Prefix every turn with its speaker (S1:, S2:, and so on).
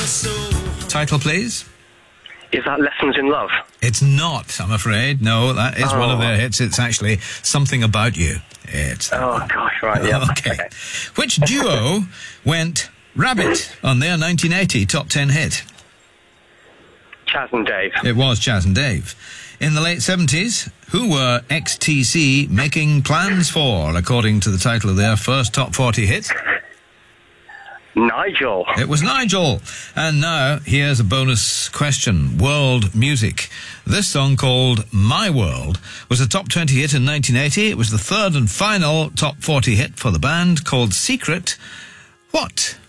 S1: Title, please.
S2: Is that Lessons in Love?
S1: It's not, I'm afraid. No, that is one of their hits. It's actually Something About You. It's
S2: Oh, gosh, right, yeah.
S1: Okay. Which duo went rabbit on their 1980 top 10 hit?
S2: Chaz and Dave.
S1: It was Chaz and Dave. In the late 70s, who were XTC making plans for, according to the title of their first top 40 hit?
S2: Nigel.
S1: It was Nigel. And now, here's a bonus question. World music. This song, called My World, was a top 20 hit in 1980. It was the third and final top 40 hit for the band, called Secret. What